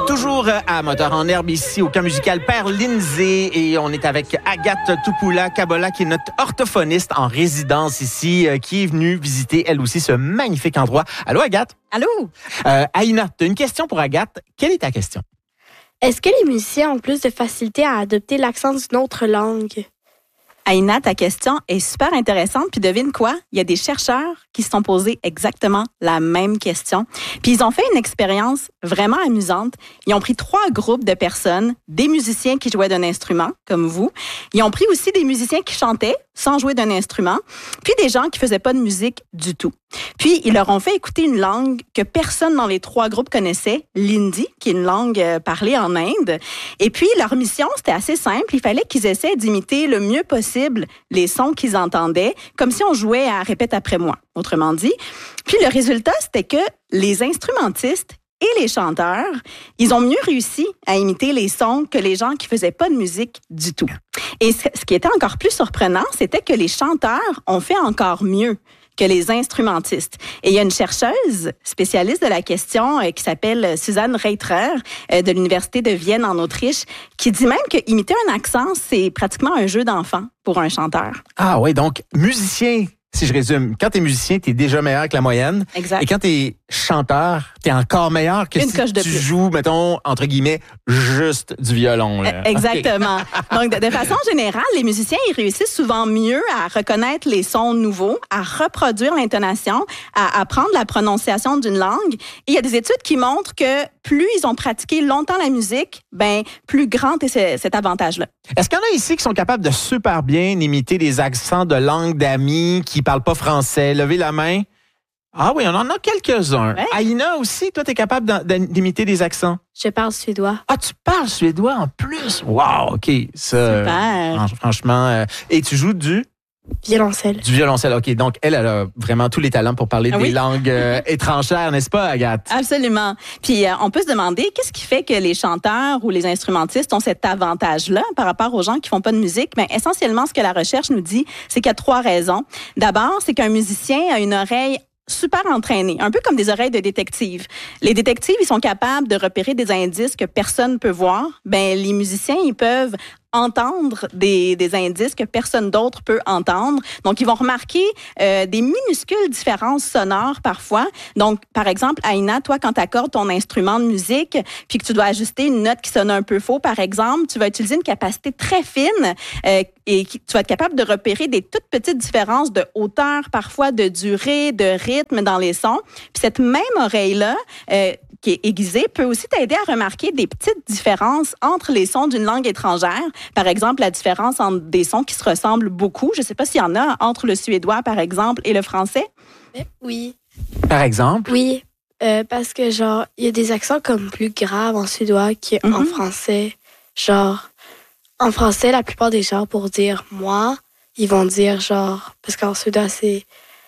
toujours à Moteur en herbe ici au camp musical Père Lindsay et on est avec Agathe Tupoula-Kabola qui est notre orthophoniste en résidence ici qui est venue visiter elle aussi ce magnifique endroit. Allô Agathe? Allô? Aïna, tu as une question pour Agathe. Quelle est ta question? Est-ce que les musiciens ont plus de facilité à adopter l'accent d'une autre langue? Aïna, ta question est super intéressante. Puis devine quoi? Il y a des chercheurs qui se sont posés exactement la même question. Puis ils ont fait une expérience vraiment amusante. Ils ont pris 3 groupes de personnes, des musiciens qui jouaient d'un instrument, comme vous. Ils ont pris aussi des musiciens qui chantaient sans jouer d'un instrument, puis des gens qui faisaient pas de musique du tout. Puis ils leur ont fait écouter une langue que personne dans les 3 groupes connaissait, l'hindi, qui est une langue parlée en Inde. Et puis leur mission, c'était assez simple. Il fallait qu'ils essaient d'imiter le mieux possible les sons qu'ils entendaient, comme si on jouait à répète après moi, autrement dit. Puis le résultat, c'était que les instrumentistes et les chanteurs, ils ont mieux réussi à imiter les sons que les gens qui faisaient pas de musique du tout. Et ce qui était encore plus surprenant, c'était que les chanteurs ont fait encore mieux que les instrumentistes. Et il y a une chercheuse spécialiste de la question qui s'appelle Susanne Reitrer de l'Université de Vienne en Autriche qui dit même que imiter un accent, c'est pratiquement un jeu d'enfant pour un chanteur. Ah oui, donc musicien, si je résume, quand t'es musicien, t'es déjà meilleur que la moyenne. Exact. Et quand t'es chanteur, t'es encore meilleur que si tu joues, mettons, entre guillemets, juste du violon. Là. Exactement. Okay. Donc, de façon générale, les musiciens, ils réussissent souvent mieux à reconnaître les sons nouveaux, à reproduire l'intonation, à apprendre la prononciation d'une langue. Et il y a des études qui montrent que plus ils ont pratiqué longtemps la musique, ben plus grand est cet avantage-là. Est-ce qu'il y en a ici qui sont capables de super bien imiter des accents de langue d'amis qui parlent pas français? Levez la main. Ah oui, on en a quelques-uns. Ouais. Aïna aussi, toi, t'es capable d'imiter des accents? Je parle suédois. Ah, tu parles suédois en plus? Wow, OK. Ça, super. Franchement. Et tu joues du? Violoncelle. Du violoncelle, OK. Donc, elle a vraiment tous les talents pour parler des langues étrangères, n'est-ce pas, Agathe? Absolument. Puis, on peut se demander, qu'est-ce qui fait que les chanteurs ou les instrumentistes ont cet avantage-là par rapport aux gens qui font pas de musique? Bien, essentiellement, ce que la recherche nous dit, c'est qu'il y a 3 raisons. D'abord, c'est qu'un musicien a une oreille super entraînés, un peu comme des oreilles de détective. Les détectives, ils sont capables de repérer des indices que personne ne peut voir. Ben, les musiciens, ils peuvent entendre des indices que personne d'autre peut entendre. Donc, ils vont remarquer des minuscules différences sonores parfois. Donc, par exemple, Aïna, toi, quand tu accordes ton instrument de musique, puis que tu dois ajuster une note qui sonne un peu faux, par exemple, tu vas utiliser une capacité très fine et tu vas être capable de repérer des toutes petites différences de hauteur, parfois de durée, de rythme dans les sons. Puis cette même oreille-là, qui est aiguisée, peut aussi t'aider à remarquer des petites différences entre les sons d'une langue étrangère. Par exemple, la différence entre des sons qui se ressemblent beaucoup. Je ne sais pas s'il y en a entre le suédois, par exemple, et le français. Oui. Par exemple? Oui, parce que, genre, il y a des accents comme plus graves en suédois qu'en français. Genre, en français, la plupart des gens, pour dire « moi », ils vont dire genre... Parce qu'en suédois, c'est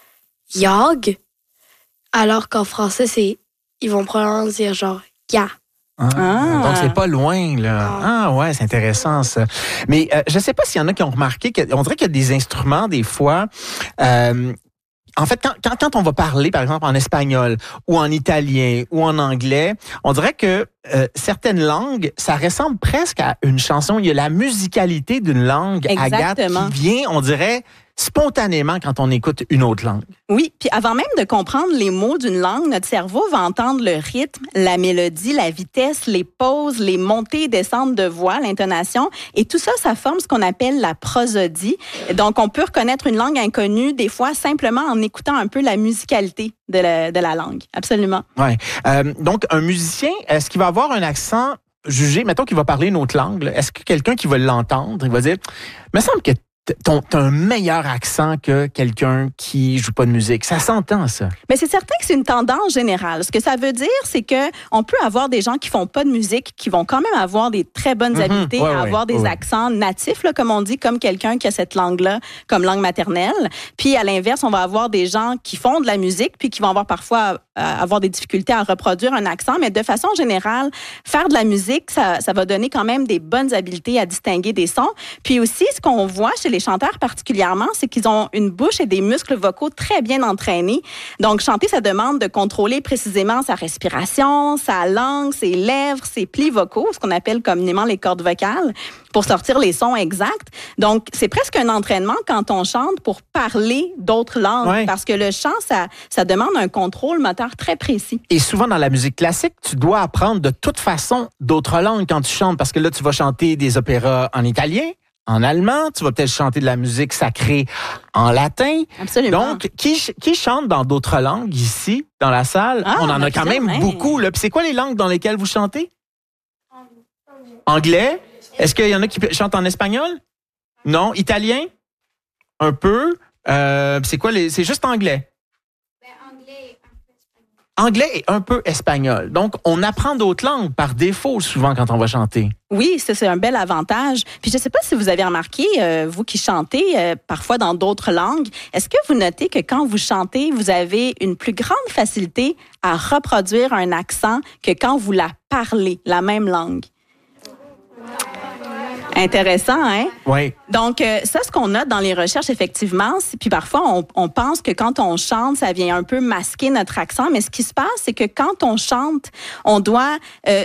« jag », alors qu'en français, ils vont probablement dire genre « ya ». Donc, c'est pas loin, là. Ah ouais, c'est intéressant, ça. Mais je sais pas s'il y en a qui ont remarqué qu'on dirait qu'il y a des instruments, des fois... en fait, quand on va parler, par exemple, en espagnol ou en italien ou en anglais, on dirait que certaines langues, ça ressemble presque à une chanson. Il y a la musicalité d'une langue, Agathe, qui vient, on dirait, spontanément quand on écoute une autre langue. Oui, puis avant même de comprendre les mots d'une langue, notre cerveau va entendre le rythme, la mélodie, la vitesse, les pauses, les montées et descentes de voix, l'intonation. Et tout ça, ça forme ce qu'on appelle la prosodie. Donc, on peut reconnaître une langue inconnue, des fois, simplement en écoutant un peu la musicalité de la langue. Absolument. Oui. Donc, un musicien, est-ce qu'il va avoir un accent jugé, mettons qu'il va parler une autre langue, là, est-ce que quelqu'un qui va l'entendre, il va dire, il me semble que t'as un meilleur accent que quelqu'un qui joue pas de musique. Ça s'entend, ça. Mais c'est certain que c'est une tendance générale. Ce que ça veut dire, c'est que on peut avoir des gens qui font pas de musique, qui vont quand même avoir des très bonnes habiletés à avoir des accents natifs, là, comme on dit, comme quelqu'un qui a cette langue-là comme langue maternelle. Puis, à l'inverse, on va avoir des gens qui font de la musique, puis qui vont avoir parfois avoir des difficultés à reproduire un accent. Mais de façon générale, faire de la musique, ça va donner quand même des bonnes habiletés à distinguer des sons. Puis aussi, ce qu'on voit chez les chanteurs particulièrement, c'est qu'ils ont une bouche et des muscles vocaux très bien entraînés. Donc, chanter, ça demande de contrôler précisément sa respiration, sa langue, ses lèvres, ses plis vocaux, ce qu'on appelle communément les cordes vocales, pour sortir les sons exacts. Donc, c'est presque un entraînement quand on chante pour parler d'autres langues, parce que le chant, ça demande un contrôle moteur très précis. Et souvent, dans la musique classique, tu dois apprendre de toute façon d'autres langues quand tu chantes, parce que là, tu vas chanter des opéras en italien, en allemand, tu vas peut-être chanter de la musique sacrée en latin. Absolument. Donc, qui chante dans d'autres langues ici, dans la salle? On en a quand même beaucoup. Là. Puis c'est quoi les langues dans lesquelles vous chantez? Anglais? Est-ce qu'il y en a qui chantent en espagnol? Non. Italien? Un peu. C'est quoi c'est juste anglais? Anglais et un peu espagnol. Donc, on apprend d'autres langues par défaut souvent quand on va chanter. Oui, c'est un bel avantage. Puis je ne sais pas si vous avez remarqué, vous qui chantez parfois dans d'autres langues, est-ce que vous notez que quand vous chantez, vous avez une plus grande facilité à reproduire un accent que quand vous la parlez, la même langue? Intéressant, hein? Oui. Donc, ça, ce qu'on note dans les recherches, effectivement, puis parfois, on pense que quand on chante, ça vient un peu masquer notre accent, mais ce qui se passe, c'est que quand on chante, on doit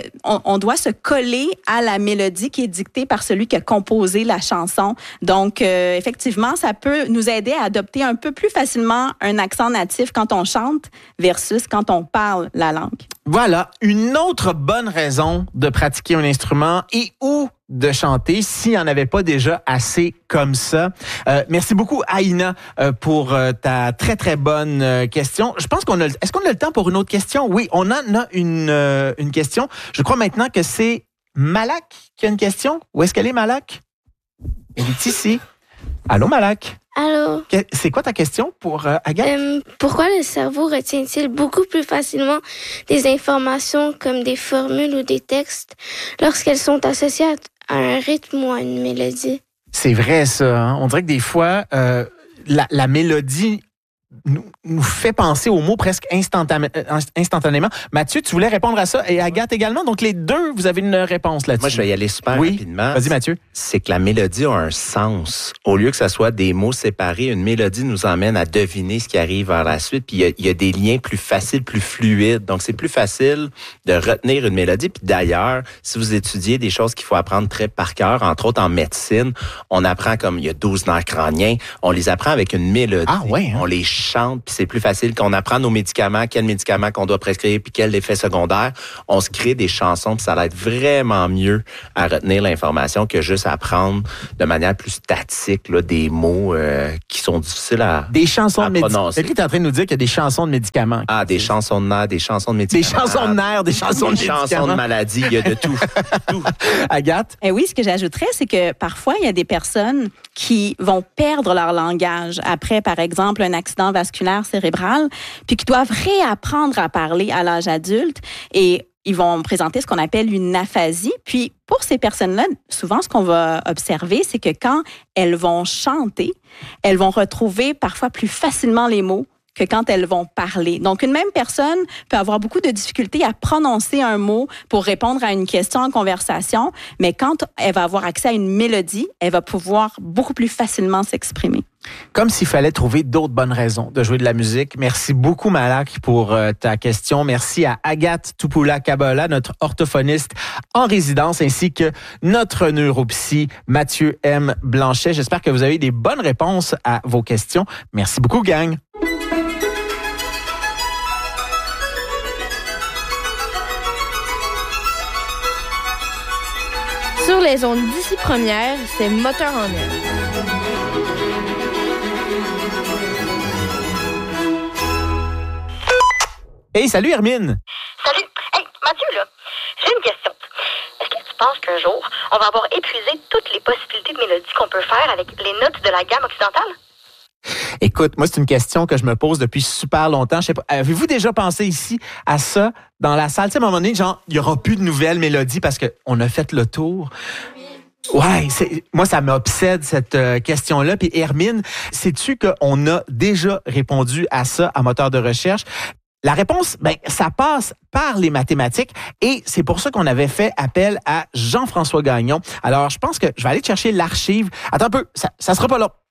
se coller à la mélodie qui est dictée par celui qui a composé la chanson. Donc, effectivement, ça peut nous aider à adopter un peu plus facilement un accent natif quand on chante versus quand on parle la langue. Voilà, une autre bonne raison de pratiquer un instrument et ou de chanter s'il n'y en avait pas déjà assez comme ça. Merci beaucoup, Aïna, pour ta très, très bonne question. Je pense est-ce qu'on a le temps pour une autre question? Oui, on en a une question. Je crois maintenant que c'est Malak qui a une question. Où est-ce qu'elle est, Malak? Elle est ici. Allô, Malak? Allô? C'est quoi ta question pour Agathe? Pourquoi le cerveau retient-il beaucoup plus facilement des informations comme des formules ou des textes lorsqu'elles sont associées à un rythme ou à une mélodie? C'est vrai, ça. Hein? On dirait que des fois, la mélodie nous fait penser aux mots presque instantanément. Mathieu, tu voulais répondre à ça et Agathe également. Donc, les deux, vous avez une réponse là-dessus. Moi, je vais y aller super rapidement. Vas-y, Mathieu. C'est que la mélodie a un sens. Au lieu que ça soit des mots séparés, une mélodie nous emmène à deviner ce qui arrive par la suite. Puis, il y a des liens plus faciles, plus fluides. Donc, c'est plus facile de retenir une mélodie. Puis d'ailleurs, si vous étudiez des choses qu'il faut apprendre très par cœur, entre autres en médecine, on apprend comme il y a 12 nerfs crâniens. On les apprend avec une mélodie. Ah ouais, hein? On les chante, puis c'est plus facile qu'on apprend nos médicaments, quels médicaments qu'on doit prescrire, puis quels effets secondaires. On se crée des chansons, puis ça va être vraiment mieux à retenir l'information que juste apprendre de manière plus statique là, des mots qui sont difficiles à prononcer. Des chansons de médicaments. Tu es en train de nous dire qu'il y a des chansons de médicaments. Ah, des chansons de nerfs, des chansons de médicaments. Des chansons de nerfs, des chansons de médicaments. Des chansons de maladies, il y a de tout. tout. Agathe? Oui, ce que j'ajouterais, c'est que parfois, il y a des personnes qui vont perdre leur langage après, par exemple, un accident vasculaire cérébral, puis qui doivent réapprendre à parler à l'âge adulte et ils vont présenter ce qu'on appelle une aphasie. Puis, pour ces personnes-là, souvent, ce qu'on va observer, c'est que quand elles vont chanter, elles vont retrouver parfois plus facilement les mots que quand elles vont parler. Donc, une même personne peut avoir beaucoup de difficultés à prononcer un mot pour répondre à une question en conversation, mais quand elle va avoir accès à une mélodie, elle va pouvoir beaucoup plus facilement s'exprimer. Comme s'il fallait trouver d'autres bonnes raisons de jouer de la musique. Merci beaucoup, Malak, pour ta question. Merci à Agathe Tupoula-Kabola, notre orthophoniste en résidence, ainsi que notre neuropsy, Mathieu M. Blanchet. J'espère que vous avez des bonnes réponses à vos questions. Merci beaucoup, gang. Sur les ondes d'ici première, c'est Moteur en air. Hey, salut Hermine! Salut! Hey, Mathieu, là, j'ai une question. Est-ce que tu penses qu'un jour, on va avoir épuisé toutes les possibilités de mélodie qu'on peut faire avec les notes de la gamme occidentale? Écoute, moi, c'est une question que je me pose depuis super longtemps. Je sais pas, avez-vous déjà pensé ici à ça dans la salle? Tu sais, à un moment donné, genre, il n'y aura plus de nouvelles mélodies parce qu'on a fait le tour. Ouais, moi, ça m'obsède, cette question-là. Puis Hermine, sais-tu qu'on a déjà répondu à ça à Moteur de recherche? La réponse, ça passe par les mathématiques et c'est pour ça qu'on avait fait appel à Jean-François Gagnon. Alors, je pense que je vais aller chercher l'archive. Attends un peu, ça sera pas long.